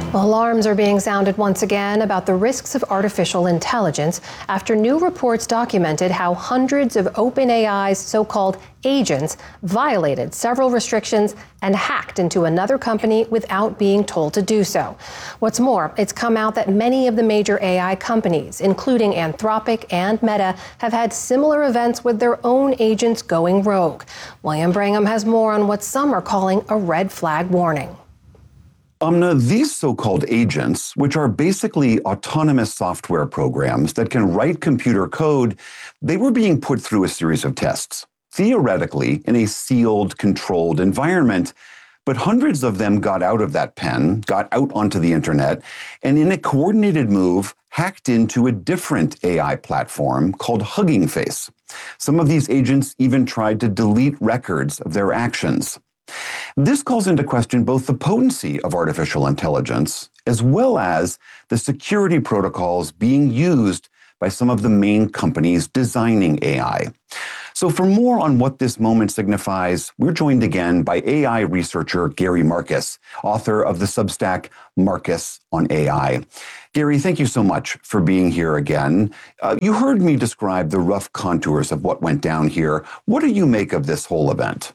Well, alarms are being sounded once again about the risks of artificial intelligence after new reports documented how hundreds of OpenAI's so-called agents violated several restrictions and hacked into another company without being told to do so. What's more, it's come out that many of the major AI companies, including Anthropic and Meta, have had similar events with their own agents going rogue. William Brangham has more on what some are calling a red flag warning. Amna, these so-called agents, which are basically autonomous software programs that can write computer code, they were being put through a series of tests, theoretically in a sealed, controlled environment. But hundreds of them got out of that pen, got out onto the internet, and in a coordinated move, hacked into a different AI platform called Hugging Face. Some of these agents even tried to delete records of their actions. This calls into question both the potency of artificial intelligence as well as the security protocols being used by some of the main companies designing AI. So for more on what this moment signifies, we're joined again by AI researcher Gary Marcus, author of the Substack Marcus on AI. Gary, thank you so much for being here again. You heard me describe the rough contours of what went down here. What do you make of this whole event?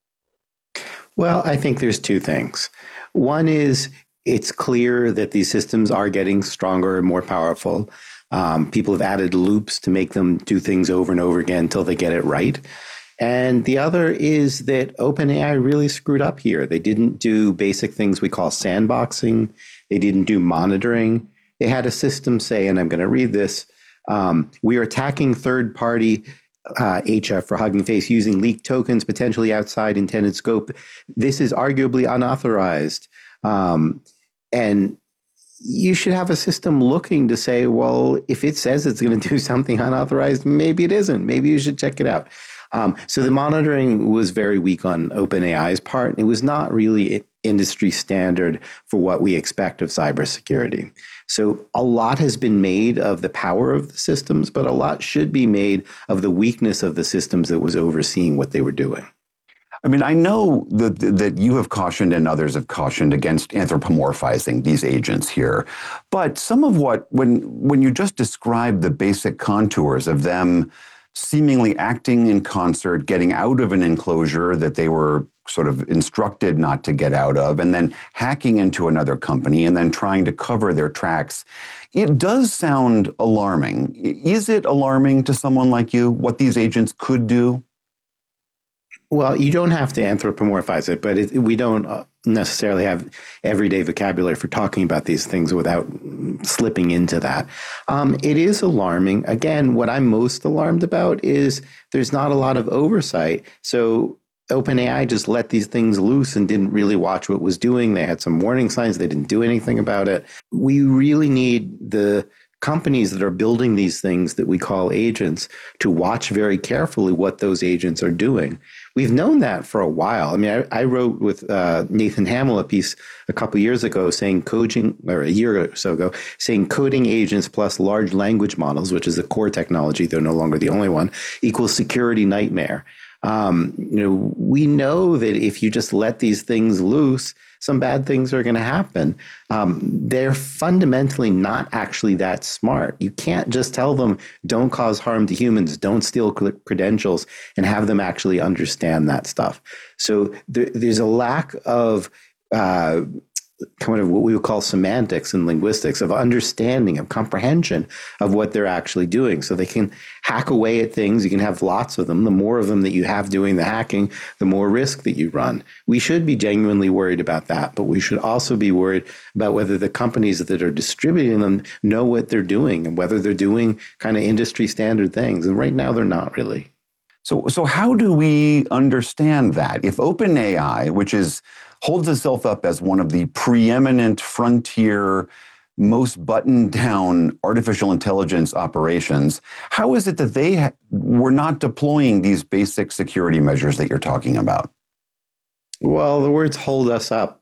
Well, I think there's two things. One is it's clear that these systems are getting stronger and more powerful. People have added loops to make them do things over and over again until they get it right. And the other is that OpenAI really screwed up here. They didn't do basic things we call sandboxing. They didn't do monitoring. They had a system say, and I'm going to read this, we are attacking third-party HF for Hugging Face using leaked tokens potentially outside intended scope. This is arguably unauthorized. And you should have a system looking to say, well, if it says it's going to do something unauthorized, maybe it isn't. Maybe you should check it out. So the monitoring was very weak on OpenAI's part. It was not really industry standard for what we expect of cybersecurity. So a lot has been made of the power of the systems, but a lot should be made of the weakness of the systems that was overseeing what they were doing. I mean, I know that you have cautioned and others have cautioned against anthropomorphizing these agents here. But some of what, when you just describe the basic contours of them seemingly acting in concert, getting out of an enclosure that they were sort of instructed not to get out of, and then hacking into another company and then trying to cover their tracks, it does sound alarming. Is it alarming to someone like you what these agents could do? Well, you don't have to anthropomorphize it, but we don't necessarily have everyday vocabulary for talking about these things without slipping into that. It is alarming. Again, what I'm most alarmed about is there's not a lot of oversight. So OpenAI just let these things loose and didn't really watch what it was doing. They had some warning signs. They didn't do anything about it. We really need the companies that are building these things that we call agents to watch very carefully what those agents are doing. We've known that for a while. I mean, I wrote with Nathan Hamill a piece a couple of years ago saying a year or so ago, saying coding agents plus large language models, which is the core technology, they're no longer the only one, equals security nightmare. We know that if you just let these things loose, some bad things are going to happen. They're fundamentally not actually that smart. You can't just tell them, don't cause harm to humans, don't steal credentials, and have them actually understand that stuff. So there's a lack of kind of what we would call semantics and linguistics, of understanding, of comprehension of what they're actually doing. So they can hack away at things. You can have lots of them. The more of them that you have doing the hacking, the more risk that you run. We should be genuinely worried about that, but we should also be worried about whether the companies that are distributing them know what they're doing and whether they're doing kind of industry standard things. And right now they're not really. So how do we understand that? If OpenAI, which holds itself up as one of the preeminent frontier, most buttoned down artificial intelligence operations, how is it that they were not deploying these basic security measures that you're talking about? Well, the words hold us up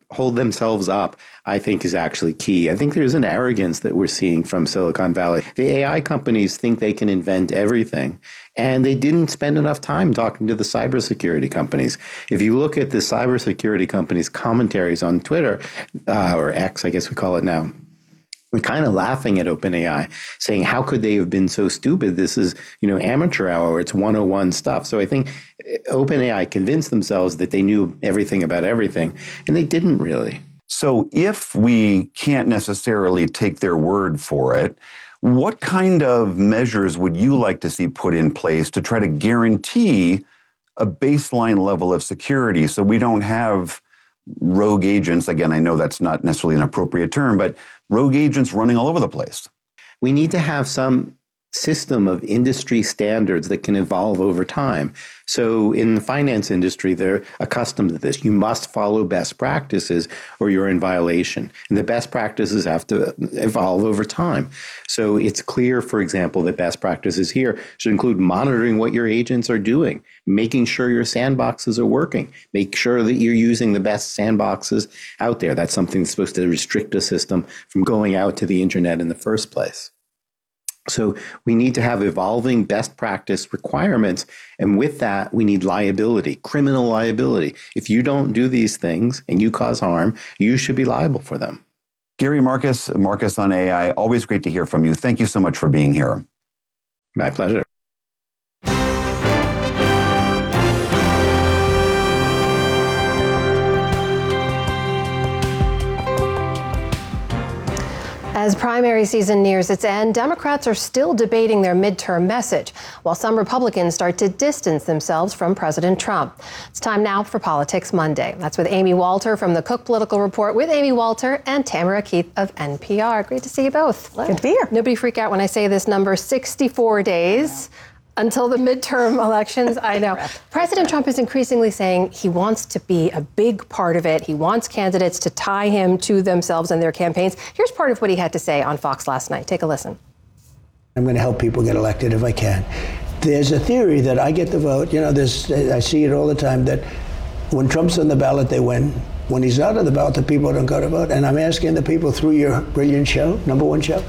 hold themselves up, I think is actually key. I think there's an arrogance that we're seeing from Silicon Valley. The AI companies think they can invent everything, and they didn't spend enough time talking to the cybersecurity companies. If you look at the cybersecurity companies' commentaries on Twitter, or X, I guess we call it now, we're kind of laughing at OpenAI, saying, how could they have been so stupid? This is, amateur hour. It's 101 stuff. So I think OpenAI convinced themselves that they knew everything about everything, and they didn't really. So if we can't necessarily take their word for it, what kind of measures would you like to see put in place to try to guarantee a baseline level of security so we don't have rogue agents? Again, I know that's not necessarily an appropriate term, but rogue agents running all over the place. We need to have some system of industry standards that can evolve over time. So in the finance industry, they're accustomed to this. You must follow best practices or you're in violation. And the best practices have to evolve over time. So it's clear, for example, that best practices here should include monitoring what your agents are doing, making sure your sandboxes are working, make sure that you're using the best sandboxes out there. That's something that's supposed to restrict a system from going out to the internet in the first place. So we need to have evolving best practice requirements. And with that, we need liability, criminal liability. If you don't do these things and you cause harm, you should be liable for them. Gary Marcus, Marcus on AI, always great to hear from you. Thank you so much for being here. My pleasure. As primary season nears its end, Democrats are still debating their midterm message, while some Republicans start to distance themselves from President Trump. It's time now for Politics Monday. That's with Amy Walter from the Cook Political Report with Amy Walter and Tamara Keith of NPR. Great to see you both. Good to be here. Nobody freak out when I say this number, 64 days. Until the midterm elections, I know. President Trump is increasingly saying he wants to be a big part of it. He wants candidates to tie him to themselves and their campaigns. Here's part of what he had to say on Fox last night. Take a listen. I'm going to help people get elected if I can. There's a theory that I get the vote. I see it all the time, that when Trump's on the ballot, they win. When he's not on the ballot, the people don't go to vote. And I'm asking the people through your brilliant show, #1 show,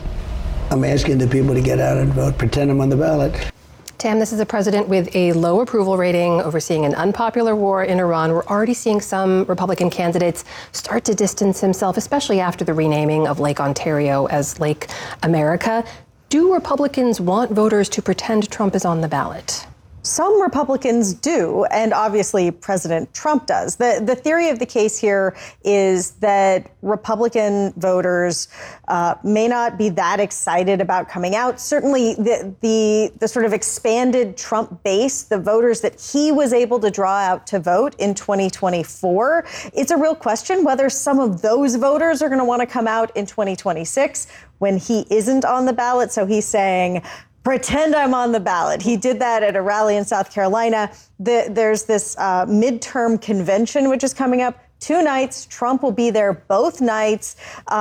I'm asking the people to get out and vote, pretend I'm on the ballot. Tam, this is a president with a low approval rating, overseeing an unpopular war in Iran. We're already seeing some Republican candidates start to distance himself, especially after the renaming of Lake Ontario as Lake America. Do Republicans want voters to pretend Trump is on the ballot? Some Republicans do, and obviously President Trump does. The theory of the case here is that Republican voters may not be that excited about coming out. Certainly the sort of expanded Trump base, the voters that he was able to draw out to vote in 2024, it's a real question whether some of those voters are going to want to come out in 2026 when he isn't on the ballot. So he's saying, pretend I'm on the ballot. He did that at a rally in South Carolina. There's this midterm convention, which is coming up. 2 nights. Trump will be there both nights,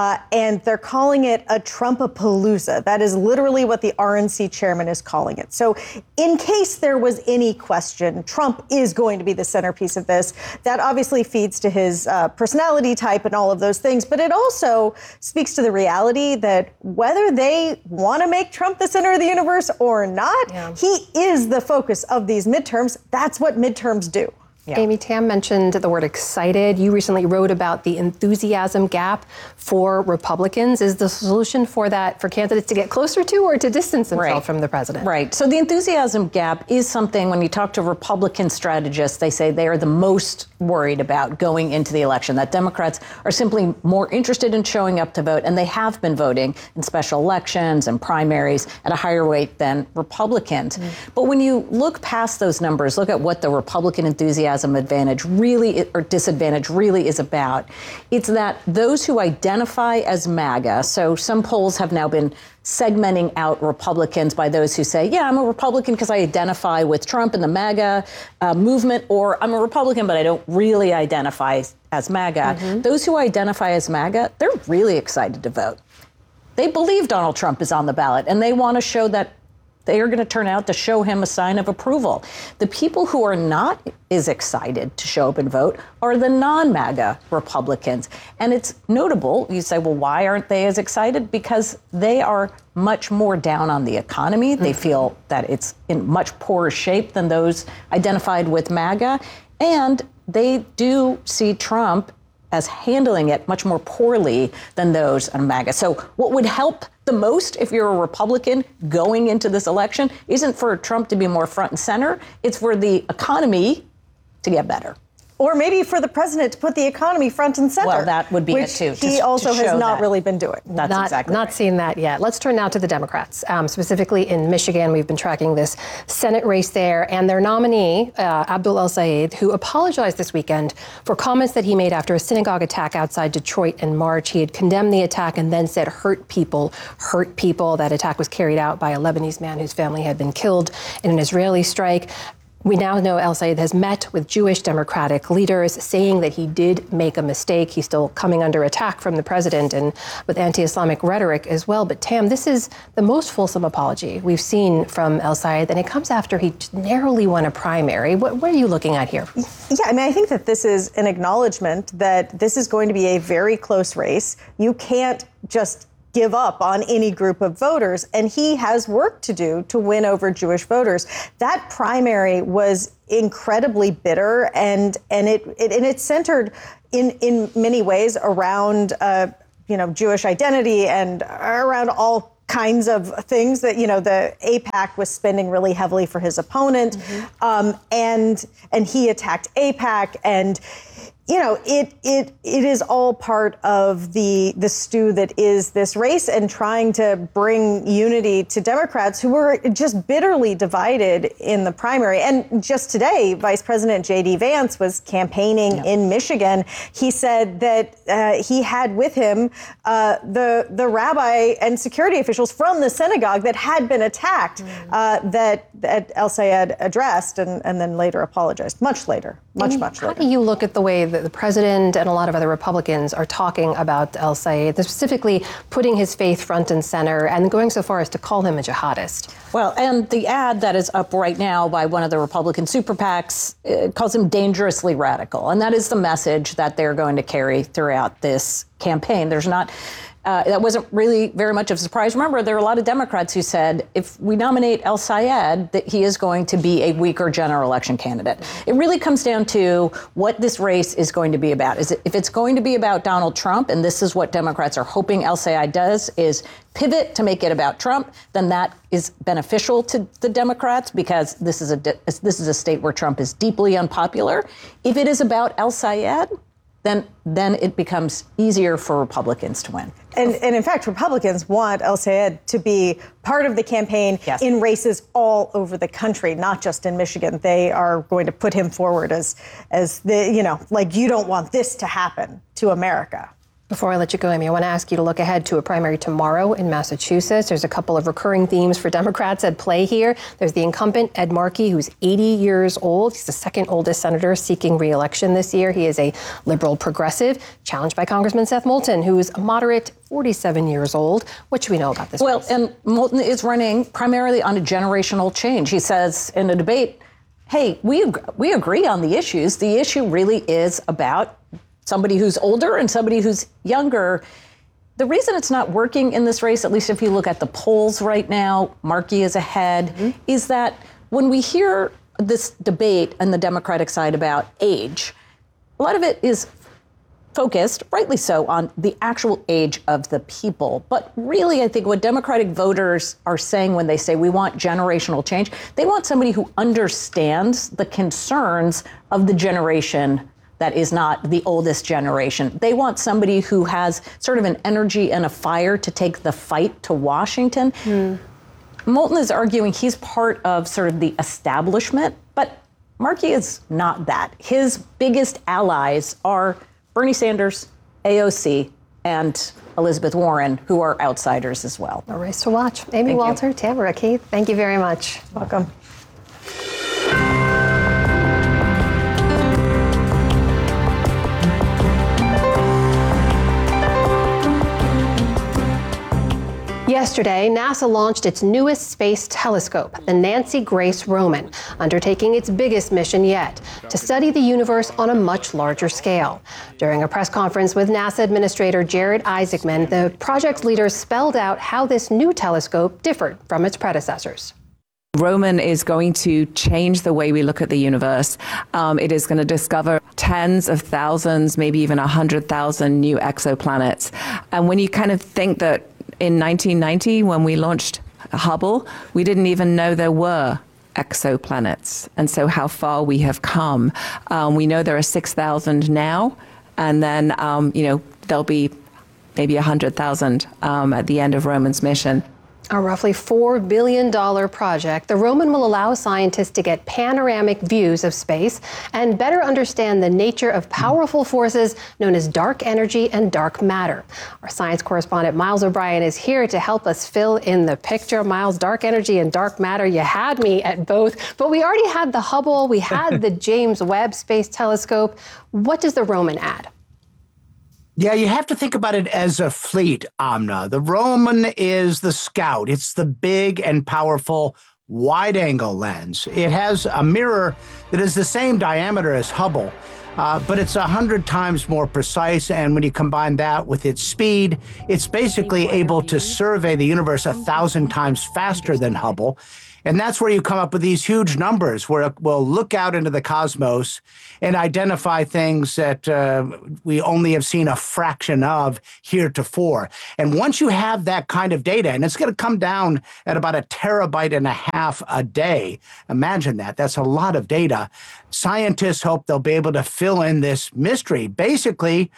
and they're calling it a Trumpapalooza. That is literally what the RNC chairman is calling it. So in case there was any question, Trump is going to be the centerpiece of this. That obviously feeds to his personality type and all of those things, but it also speaks to the reality that whether they want to make Trump the center of the universe or not, he is the focus of these midterms. That's what midterms do. Yeah. Amy, Tam mentioned the word excited. You recently wrote about the enthusiasm gap for Republicans. Is the solution for that for candidates to get closer to or to distance themselves from the president? Right. So the enthusiasm gap is something, when you talk to Republican strategists, they say they are the most worried about going into the election, that Democrats are simply more interested in showing up to vote, and they have been voting in special elections and primaries at a higher rate than Republicans. But when you look past those numbers, look at what the Republican enthusiasm advantage really, or disadvantage really is about. It's that those who identify as MAGA, so some polls have now been segmenting out Republicans by those who say, yeah, I'm a Republican because I identify with Trump and the MAGA movement, or I'm a Republican, but I don't really identify as MAGA. Those who identify as MAGA, they're really excited to vote. They believe Donald Trump is on the ballot, and they want to show that they are going to turn out to show him a sign of approval. The people who are not as excited to show up and vote are the non-MAGA Republicans. And it's notable, you say, well, why aren't they as excited? Because they are much more down on the economy. They feel that it's in much poorer shape than those identified with MAGA. And they do see Trump as handling it much more poorly than those on MAGA. So what would help the most if you're a Republican going into this election isn't for Trump to be more front and center, it's for the economy to get better. Or maybe for the president to put the economy front and center. Well, that would be it which too. He also has not really been doing. That's exactly Not right. seen that yet. Let's turn now to the Democrats. Specifically in Michigan, we've been tracking this Senate race there, and their nominee, Abdul El-Sayed, who apologized this weekend for comments that he made after a synagogue attack outside Detroit in March. He had condemned the attack and then said, hurt people, hurt people. That attack was carried out by a Lebanese man whose family had been killed in an Israeli strike. We now know El-Sayed has met with Jewish Democratic leaders, saying that he did make a mistake. He's still coming under attack from the president and with anti-Islamic rhetoric as well. But Tam, this is the most fulsome apology we've seen from El-Sayed, and it comes after he narrowly won a primary. What are you looking at here? Yeah, I mean, I think that this is an acknowledgement that this is going to be a very close race. You can't just give up on any group of voters, and he has work to do to win over Jewish voters. That primary was incredibly bitter, and it centered in many ways around Jewish identity and around all kinds of things that, the AIPAC was spending really heavily for his opponent, and he attacked AIPAC, and it is all part of the stew that is this race, and trying to bring unity to Democrats who were just bitterly divided in the primary. And just today, Vice President J.D. Vance was campaigning in Michigan. He said that he had with him the rabbi and security officials from the synagogue that had been attacked, that El-Sayed addressed and then later apologized. Much later. Much later. How do you look at the way that the president and a lot of other Republicans are talking about El-Sayed, specifically putting his faith front and center and going so far as to call him a jihadist? Well, and the ad that is up right now by one of the Republican super PACs calls him dangerously radical. And that is the message that they're going to carry throughout this campaign. There's not... that wasn't really very much of a surprise. Remember, there are a lot of Democrats who said, if we nominate El-Sayed, that he is going to be a weaker general election candidate. It really comes down to what this race is going to be about. If it's going to be about Donald Trump, and this is what Democrats are hoping El-Sayed does, is pivot to make it about Trump, then that is beneficial to the Democrats because this is a state where Trump is deeply unpopular. If it is about El-Sayed, then it becomes easier for Republicans to win. And in fact, Republicans want El-Sayed to be part of the campaign in races all over the country, not just in Michigan. They are going to put him forward as the, you don't want this to happen to America. Before I let you go, Amy, I want to ask you to look ahead to a primary tomorrow in Massachusetts. There's a couple of recurring themes for Democrats at play here. There's the incumbent, Ed Markey, who's 80 years old. He's the second oldest senator seeking re-election this year. He is a liberal progressive, challenged by Congressman Seth Moulton, who is a moderate 47 years old. What should we know about this race? And Moulton is running primarily on a generational change. He says in a debate, hey, we agree on the issues. The issue really is about somebody who's older and somebody who's younger. The reason it's not working in this race, at least if you look at the polls right now, Markey is ahead, is that when we hear this debate on the Democratic side about age, a lot of it is focused, rightly so, on the actual age of the people. But really, I think what Democratic voters are saying when they say we want generational change, they want somebody who understands the concerns of the generation that is not the oldest generation. They want somebody who has sort of an energy and a fire to take the fight to Washington. Moulton is arguing he's part of sort of the establishment, but Markey is not that. His biggest allies are Bernie Sanders, AOC, and Elizabeth Warren, who are outsiders as well. A race to watch. Amy Walter, Tamara Keith, thank you very much. Welcome. Yesterday, NASA launched its newest space telescope, the Nancy Grace Roman, undertaking its biggest mission yet, to study the universe on a much larger scale. During a press conference with NASA Administrator Jared Isaacman, the project's leaders spelled out how this new telescope differed from its predecessors. Roman is going to change the way we look at the universe. It is going to discover tens of thousands, maybe even 100,000 new exoplanets. And when you kind of think that in 1990, when we launched Hubble, we didn't even know there were exoplanets. And so how far we have come. We know there are 6,000 now, and then, there'll be maybe 100,000 at the end of Roman's mission. A roughly $4 billion project, the Roman will allow scientists to get panoramic views of space and better understand the nature of powerful forces known as dark energy and dark matter. Our science correspondent Miles O'Brien is here to help us fill in the picture. Miles, dark energy and dark matter, you had me at both, but we already had the Hubble, we had the James Webb Space Telescope. What does the Roman add? Yeah, you have to think about it as a fleet, Amna. The Roman is the Scout. It's the big and powerful wide-angle lens. It has a mirror that is the same diameter as Hubble, but it's 100 times more precise. And when you combine that with its speed, it's basically able to survey the universe 1,000 times faster than Hubble. And that's where you come up with these huge numbers where it will look out into the cosmos and identify things that we only have seen a fraction of heretofore. And once you have that kind of data, and it's going to come down at about 1.5 terabytes a day, imagine that. That's a lot of data. Scientists hope they'll be able to fill in this mystery. Basically,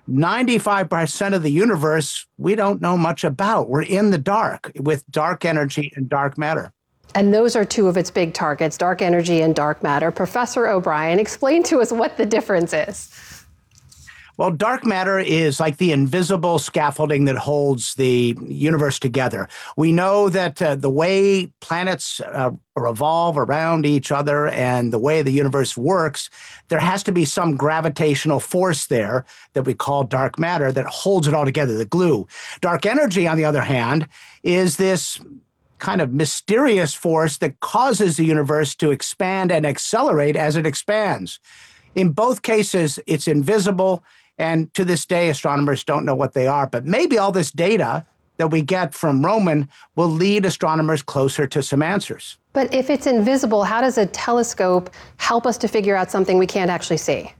95% of the universe we don't know much about. We're in the dark with dark energy and dark matter. And those are two of its big targets, dark energy and dark matter. Professor O'Brien, explain to us what the difference is. Well, dark matter is like the invisible scaffolding that holds the universe together. We know that the way planets revolve around each other and the way the universe works, there has to be some gravitational force there that we call dark matter that holds it all together, the glue. Dark energy, on the other hand, is this kind of mysterious force that causes the universe to expand and accelerate as it expands. In both cases, it's invisible, and to this day, astronomers don't know what they are. But maybe all this data that we get from Roman will lead astronomers closer to some answers. But if it's invisible, how does a telescope help us to figure out something we can't actually see?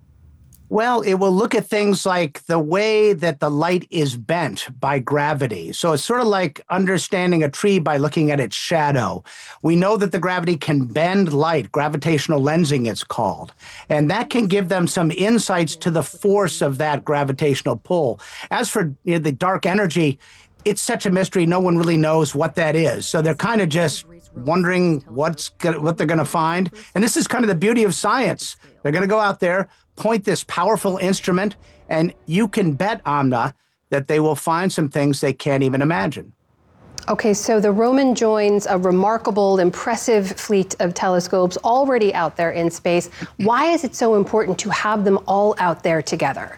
Well, it will look at things like the way that the light is bent by gravity. So it's sort of like understanding a tree by looking at its shadow. We know that the gravity can bend light, gravitational lensing it's called, and that can give them some insights to the force of that gravitational pull. As for the dark energy, it's such a mystery. No one really knows what that is. So they're kind of just wondering what they're going to find. And this is kind of the beauty of science. They're going to go out there, point this powerful instrument, and you can bet, Amna, that they will find some things they can't even imagine. Okay, so the Roman joins a remarkable, impressive fleet of telescopes already out there in space. Why is it so important to have them all out there together?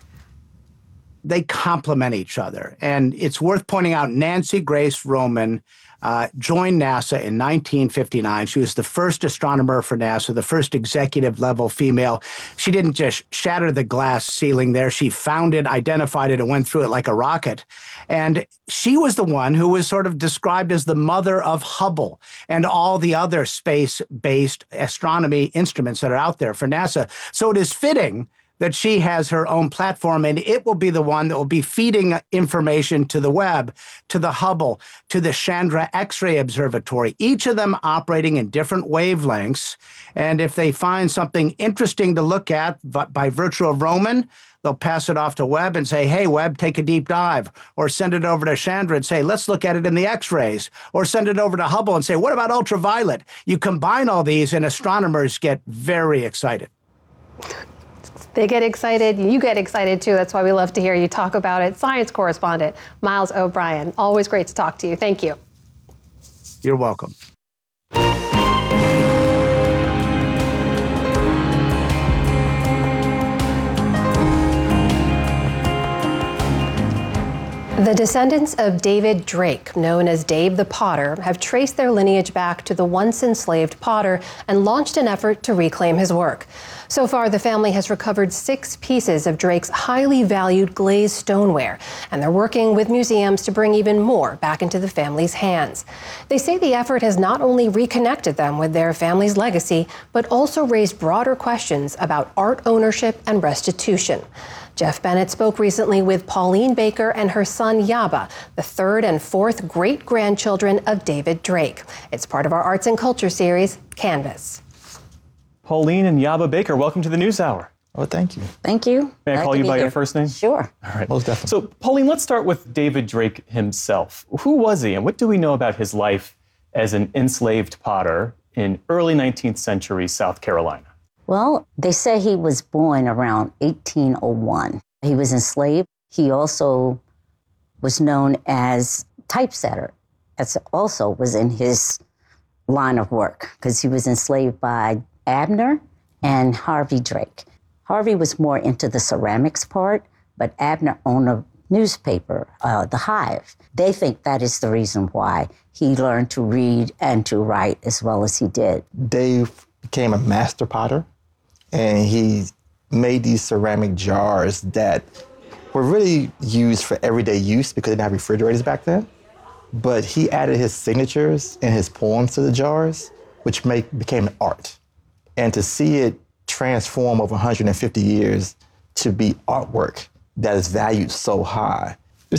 They complement each other. And it's worth pointing out Nancy Grace Roman joined NASA in 1959. She was the first astronomer for NASA, the first executive-level female. She didn't just shatter the glass ceiling there. She found it, identified it, and went through it like a rocket. And she was the one who was sort of described as the mother of Hubble and all the other space-based astronomy instruments that are out there for NASA. So it is fitting that she has her own platform, and it will be the one that will be feeding information to the Webb, to the Hubble, to the Chandra X-ray Observatory, each of them operating in different wavelengths. And if they find something interesting to look at by virtue of Roman, they'll pass it off to Webb and say, hey, Webb, take a deep dive. Or send it over to Chandra and say, let's look at it in the X-rays. Or send it over to Hubble and say, what about ultraviolet? You combine all these, and astronomers get very excited. They get excited, you get excited too. That's why we love to hear you talk about it. Science correspondent Miles O'Brien, always great to talk to you. Thank you. You're welcome. The descendants of David Drake, known as Dave the Potter, have traced their lineage back to the once enslaved potter and launched an effort to reclaim his work. So far, the family has recovered 6 pieces of Drake's highly valued glazed stoneware, and they're working with museums to bring even more back into the family's hands. They say the effort has not only reconnected them with their family's legacy, but also raised broader questions about art ownership and restitution. Jeff Bennett spoke recently with Pauline Baker and her son Yaba, the 3rd and 4th great-grandchildren of David Drake. It's part of our Arts and Culture series, Canvas. Pauline and Yaba Baker, welcome to the NewsHour. Oh, thank you. Thank you. May I call you by your first name? Sure. All right. Most definitely. So, Pauline, let's start with David Drake himself. Who was he, and what do we know about his life as an enslaved potter in early 19th century South Carolina? Well, they say he was born around 1801. He was enslaved. He also was known as typesetter. That's also was in his line of work because he was enslaved by Abner and Harvey Drake. Harvey was more into the ceramics part, but Abner owned a newspaper, The Hive. They think that is the reason why he learned to read and to write as well as he did. Dave became a master potter, and he made these ceramic jars that were really used for everyday use because they didn't have refrigerators back then. But he added his signatures and his poems to the jars, which became an art. And to see it transform over 150 years to be artwork that is valued so high,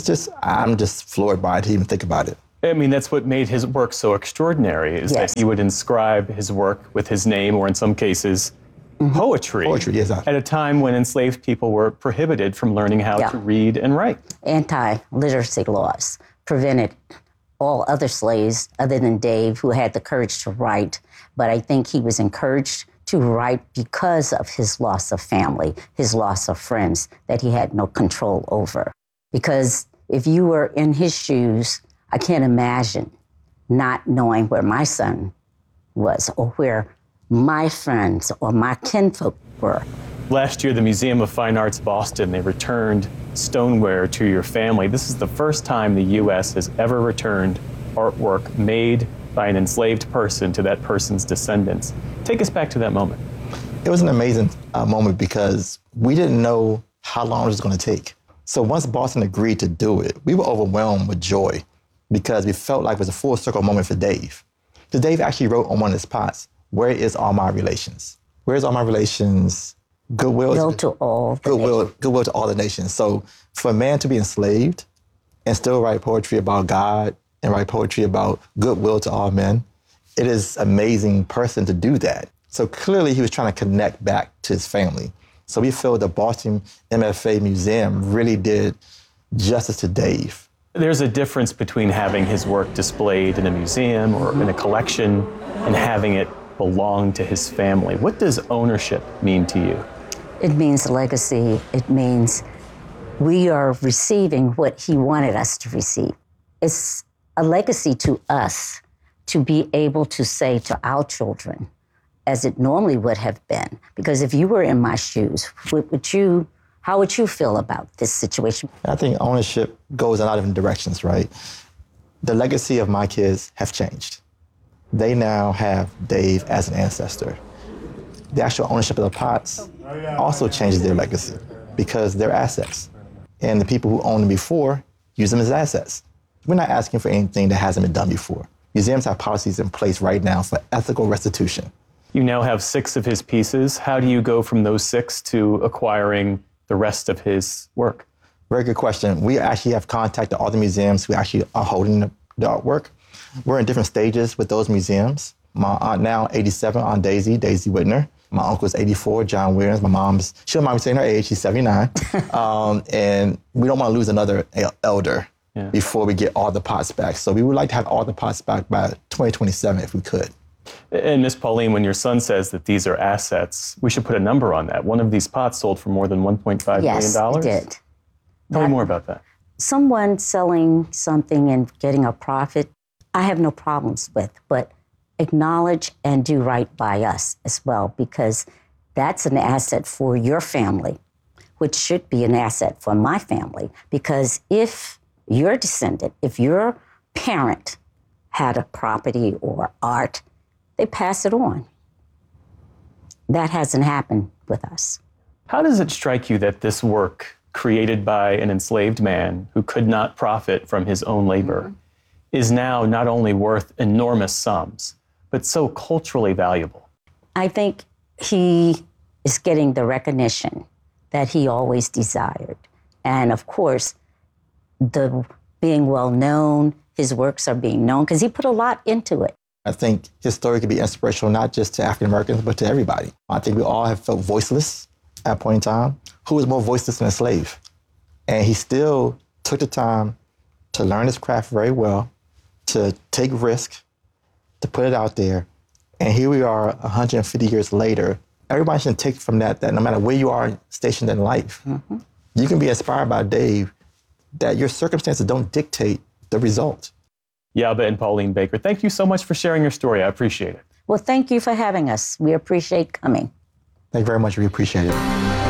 I'm just floored by it to even think about it. I mean, that's what made his work so extraordinary, is that he would inscribe his work with his name, or in some cases, poetry. Poetry, yes. At a time when enslaved people were prohibited from learning how to read and write. Anti-literacy laws prevented all other slaves other than Dave who had the courage to write. But I think he was encouraged to write because of his loss of family, his loss of friends that he had no control over. Because if you were in his shoes, I can't imagine not knowing where my son was or where my friends or my kinfolk were. Last year, the Museum of Fine Arts Boston, they returned stoneware to your family. This is the first time the U.S. has ever returned artwork made by an enslaved person to that person's descendants. Take us back to that moment. It was an amazing moment because we didn't know how long it was going to take. So once Boston agreed to do it, we were overwhelmed with joy because we felt like it was a full circle moment for Dave. So Dave actually wrote on one of his pots, "Where is all my relations? Where's all my relations? Goodwill to all goodwill to all the nations." So for a man to be enslaved and still write poetry about God and write poetry about goodwill to all men, it is an amazing person to do that. So clearly he was trying to connect back to his family. So we feel the Boston MFA Museum really did justice to Dave. There's a difference between having his work displayed in a museum or in a collection and having it belong to his family. What does ownership mean to you? It means legacy. It means we are receiving what he wanted us to receive. It's a legacy to us to be able to say to our children, as it normally would have been, because if you were in my shoes, how would you feel about this situation? I think ownership goes in a lot of different directions, right? The legacy of my kids have changed. They now have Dave as an ancestor. The actual ownership of the pots also changes their legacy because they're assets. And the people who owned them before use them as assets. We're not asking for anything that hasn't been done before. Museums have policies in place right now for ethical restitution. You now have 6 of his pieces. How do you go from those 6 to acquiring the rest of his work? Very good question. We actually have contacted all the museums who actually are holding the artwork. We're in different stages with those museums. My aunt now, 87, Aunt Daisy Whitner. My uncle's 84, John Williams. My mom's, she don't mind me saying her age, she's 79. And we don't want to lose another elder before we get all the pots back. So we would like to have all the pots back by 2027 if we could. And Miss Pauline, when your son says that these are assets, we should put a number on that. One of these pots sold for more than $1.5 million. Yes, it did. Tell me more about that. Someone selling something and getting a profit, I have no problems with, but acknowledge and do right by us as well, because that's an asset for your family, which should be an asset for my family. Because if your descendant, if your parent had a property or art, they pass it on. That hasn't happened with us. How does it strike you that this work, created by an enslaved man who could not profit from his own labor, is now not only worth enormous sums, but so culturally valuable? I think he is getting the recognition that he always desired. And of course, the being well known, his works are being known because he put a lot into it. I think his story could be inspirational not just to African Americans, but to everybody. I think we all have felt voiceless at a point in time. Who was more voiceless than a slave? And he still took the time to learn his craft very well, to take risk, to put it out there. And here we are 150 years later. Everybody should take from that no matter where you are stationed in life, you can be inspired by Dave, that your circumstances don't dictate the result. Yaba and Pauline Baker, thank you so much for sharing your story. I appreciate it. Well, thank you for having us. We appreciate coming. Thank you very much. We appreciate it.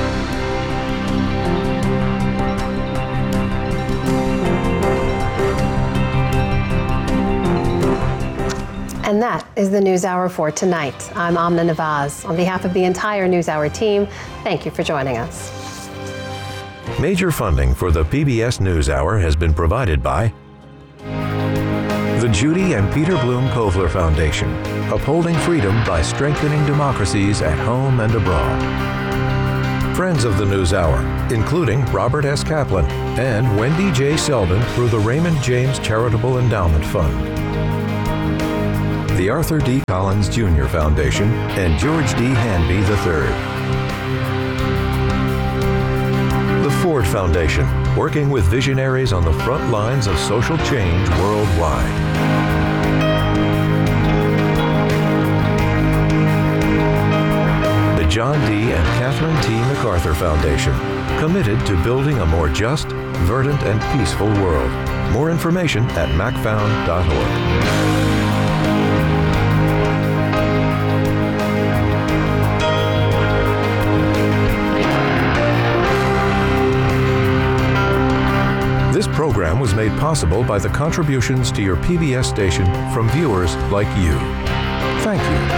And that is the NewsHour for tonight. I'm Amna Nawaz. On behalf of the entire NewsHour team, thank you for joining us. Major funding for the PBS NewsHour has been provided by the Judy and Peter Bloom Kovler Foundation, upholding freedom by strengthening democracies at home and abroad. Friends of the NewsHour, including Robert S. Kaplan and Wendy J. Selden through the Raymond James Charitable Endowment Fund. The Arthur D. Collins Jr. Foundation and George D. Hanby III. The Ford Foundation, working with visionaries on the front lines of social change worldwide. The John D. and Catherine T. MacArthur Foundation, committed to building a more just, verdant, and peaceful world. More information at macfound.org. This program was made possible by the contributions to your PBS station from viewers like you. Thank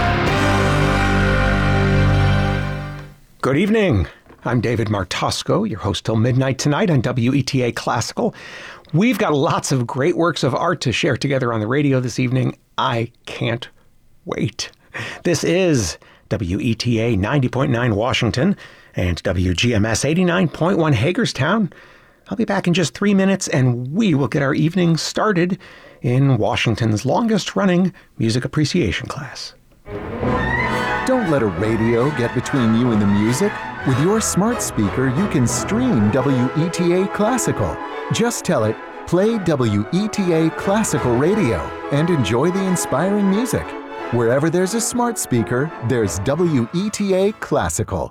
you. Good evening. I'm David Martosco, your host till midnight tonight on WETA Classical. We've got lots of great works of art to share together on the radio this evening. I can't wait. This is WETA 90.9 Washington and WGMS 89.1 Hagerstown. I'll be back in just 3 minutes, and we will get our evening started in Washington's longest-running music appreciation class. Don't let a radio get between you and the music. With your smart speaker, you can stream WETA Classical. Just tell it, play WETA Classical Radio, and enjoy the inspiring music. Wherever there's a smart speaker, there's WETA Classical.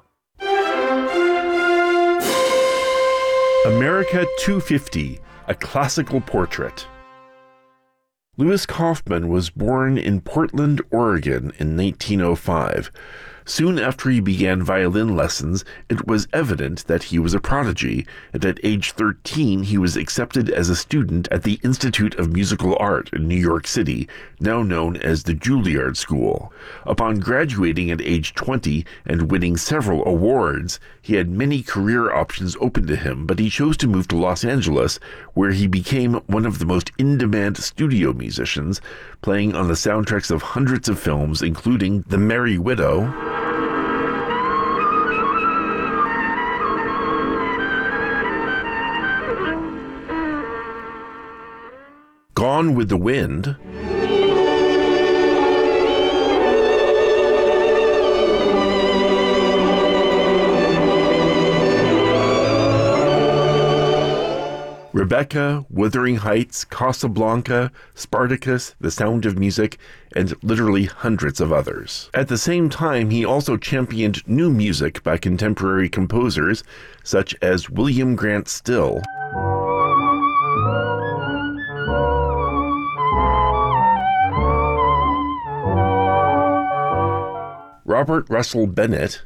America 250, a classical portrait. Louis Kaufman was born in Portland, Oregon in 1905. Soon after he began violin lessons, it was evident that he was a prodigy, and at age 13 he was accepted as a student at the Institute of Musical Art in New York City, now known as the Juilliard School. Upon graduating at age 20 and winning several awards, he had many career options open to him, but he chose to move to Los Angeles, where he became one of the most in-demand studio musicians, playing on the soundtracks of hundreds of films, including The Merry Widow, Gone with the Wind, Rebecca, Wuthering Heights, Casablanca, Spartacus, The Sound of Music, and literally hundreds of others. At the same time, he also championed new music by contemporary composers such as William Grant Still, Robert Russell Bennett,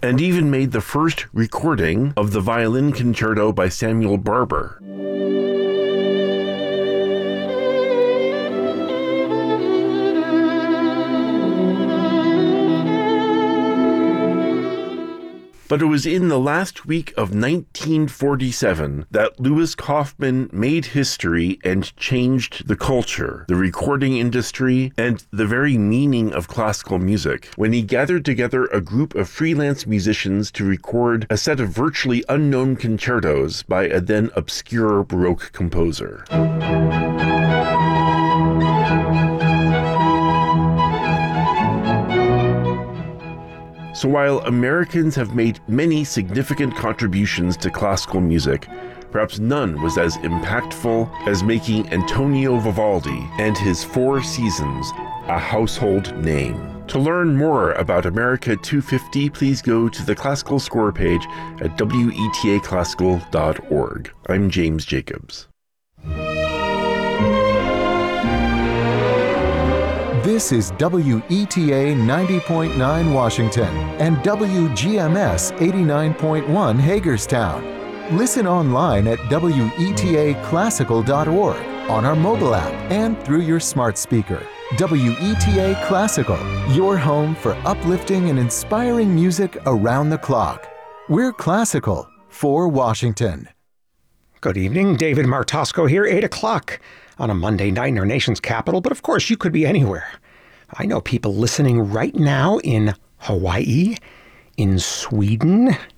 and even made the first recording of the Violin Concerto by Samuel Barber. But it was in the last week of 1947 that Louis Kaufman made history and changed the culture, the recording industry, and the very meaning of classical music, when he gathered together a group of freelance musicians to record a set of virtually unknown concertos by a then obscure Baroque composer. So while Americans have made many significant contributions to classical music, perhaps none was as impactful as making Antonio Vivaldi and his Four Seasons a household name. To learn more about America 250, please go to the Classical Score page at wetaclassical.org. I'm James Jacobs. This is WETA 90.9 Washington and WGMS 89.1 Hagerstown. Listen online at wetaclassical.org, on our mobile app, and through your smart speaker. WETA Classical, your home for uplifting and inspiring music around the clock. We're classical for Washington. Good evening, David Martosco here, 8 o'clock on a Monday night in our nation's capital, but of course you could be anywhere. I know people listening right now in Hawaii, in Sweden,